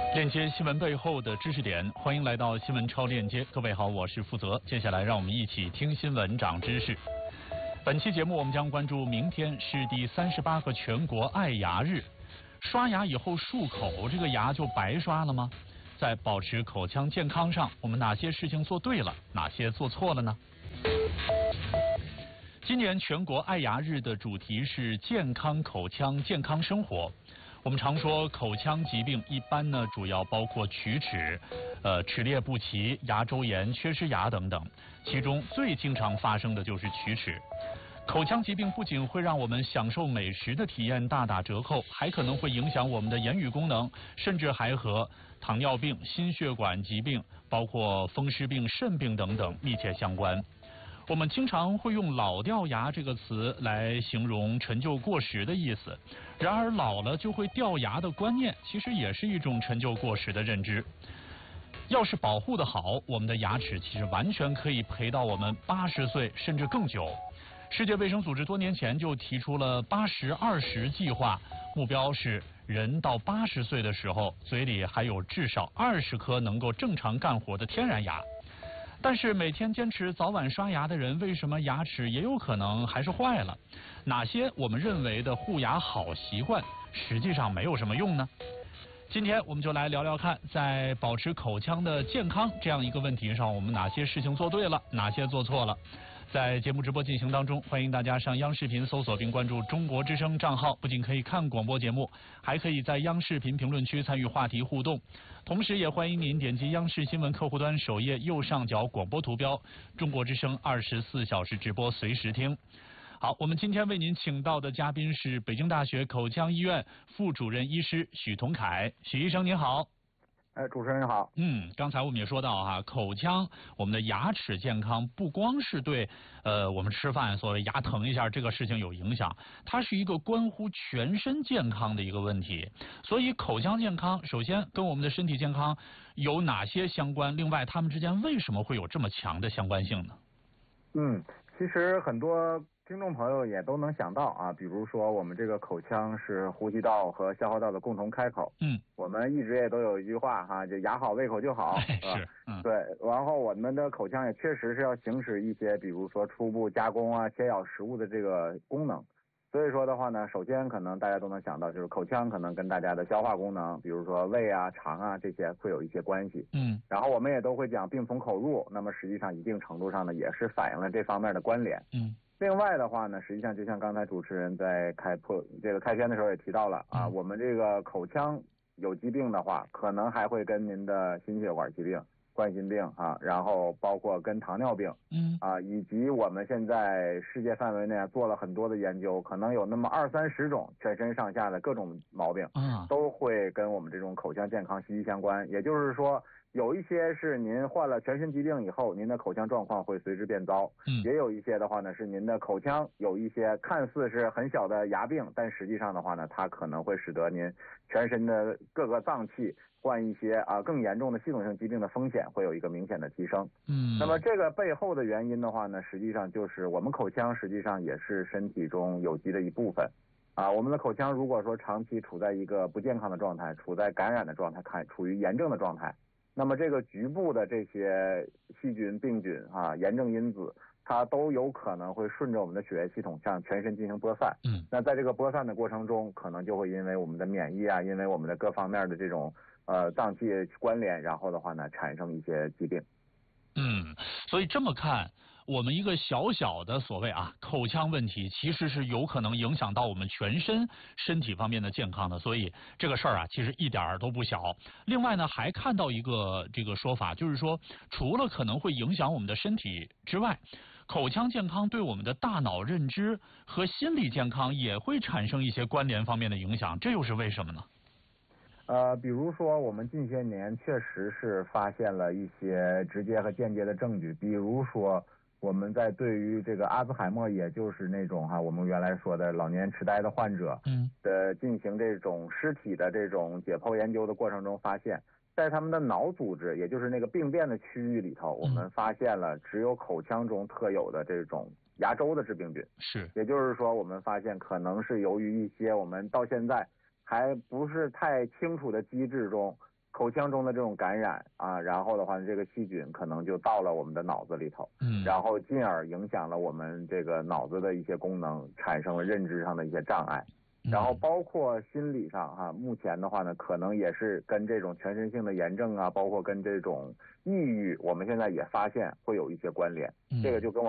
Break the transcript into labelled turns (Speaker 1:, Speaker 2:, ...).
Speaker 1: 链接新闻背后的知识点，欢迎来到新闻超链接。各位好，我是负责。接下来让我们一起听新闻长知识。本期节目我们将关注明天是第38个全国爱牙日，刷牙以后漱口，这个牙就白刷了吗？在保持口腔健康上，我们哪些事情做对了，哪些做错了呢？今年全国爱牙日的主题是健康口腔健康生活。我们常说口腔疾病一般呢主要包括龋齿、齿列不齐、牙周炎、缺失牙等等，其中最经常发生的就是龋齿。口腔疾病不仅会让我们享受美食的体验大打折扣，还可能会影响我们的言语功能，甚至还和糖尿病、心血管疾病，包括风湿病、肾病等等密切相关。我们经常会用老掉牙这个词来形容陈旧过时的意思，然而老了就会掉牙的观念其实也是一种陈旧过时的认知。要是保护得好，我们的牙齿其实完全可以陪到我们80岁甚至更久。世界卫生组织多年前就提出了80-20计划，目标是人到80岁的时候嘴里还有至少20颗能够正常干活的天然牙。但是每天坚持早晚刷牙的人，为什么牙齿也有可能还是坏了？哪些我们认为的护牙好习惯，实际上没有什么用呢？今天我们就来聊聊看，在保持口腔的健康这样一个问题上，我们哪些事情做对了，哪些做错了？在节目直播进行当中，欢迎大家上央视频搜索并关注中国之声账号，不仅可以看广播节目，还可以在央视频评论区参与话题互动。同时也欢迎您点击央视新闻客户端首页右上角广播图标，中国之声24小时直播随时听。好，我们今天为您请到的嘉宾是北京大学口腔医院副主任医师许同凯。许医生您好。
Speaker 2: 主持人好。
Speaker 1: 刚才我们也说到哈，口腔我们的牙齿健康不光是对我们吃饭所谓牙疼一下这个事情有影响，它是一个关乎全身健康的一个问题。所以口腔健康首先跟我们的身体健康有哪些相关？另外它们之间为什么会有这么强的相关性呢？
Speaker 2: 其实很多听众朋友也都能想到啊，比如说我们这个口腔是呼吸道和消化道的共同开口。我们一直也都有一句话哈，就牙好胃口就好，
Speaker 1: 是
Speaker 2: 对。然后我们的口腔也确实是要行使一些，比如说初步加工啊、切咬食物的这个功能。所以说的话呢，首先可能大家都能想到，就是口腔可能跟大家的消化功能，比如说胃啊、肠啊这些会有一些关系。然后我们也都会讲病从口入，那么实际上一定程度上呢，也是反映了这方面的关联。另外的话呢，实际上就像刚才主持人在开篇的时候也提到了啊，我们这个口腔有疾病的话，可能还会跟您的心血管疾病、冠心病啊，然后包括跟糖尿病，以及我们现在世界范围内做了很多的研究，可能有那么20-30种全身上下的各种毛病，都会跟我们这种口腔健康息息相关。也就是说，有一些是您患了全身疾病以后，您的口腔状况会随之变糟，也有一些的话呢，是您的口腔有一些看似是很小的牙病，但实际上的话呢，它可能会使得您全身的各个脏器患一些更严重的系统性疾病的风险会有一个明显的提升。那么这个背后的原因的话呢，实际上就是我们口腔实际上也是身体中有机的一部分。我们的口腔如果说长期处在一个不健康的状态，处在感染的状态，处于炎症的状态，那么这个局部的这些细菌、病菌炎症因子，它都有可能会顺着我们的血液系统向全身进行播散。那在这个播散的过程中，可能就会因为我们的免疫因为我们的各方面的这种脏器关联，然后的话呢产生一些疾病。
Speaker 1: 所以这么看，我们一个小小的所谓口腔问题，其实是有可能影响到我们全身体方面的健康的。所以这个事儿其实一点儿都不小。另外呢，还看到一个这个说法，就是说，除了可能会影响我们的身体之外，口腔健康对我们的大脑认知和心理健康也会产生一些关联方面的影响，这又是为什么呢？
Speaker 2: 比如说我们近些年确实是发现了一些直接和间接的证据，比如说我们在对于这个阿兹海默，也就是那种我们原来说的老年痴呆的患者的进行这种尸体的这种解剖研究的过程中，发现在他们的脑组织，也就是那个病变的区域里头，我们发现了只有口腔中特有的这种牙周的致病菌。也就是说我们发现可能是由于一些我们到现在还不是太清楚的机制中， 口腔中的这种感染啊，然后的话这个细菌可能就到了我们的脑子里头，然后进而影响了我们这个脑子的一些功能，产生了认知上的一些障碍。然后包括心理上哈，目前的话呢，可能也是跟这种全身性的炎症啊，包括跟这种抑郁，我们现在也发现会有一些关联。这个就跟我